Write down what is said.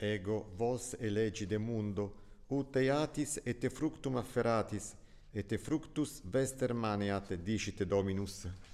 Ego vos elegide mundo, ut eatis et fructum afferatis, et fructus vester maneat, dicite Dominus.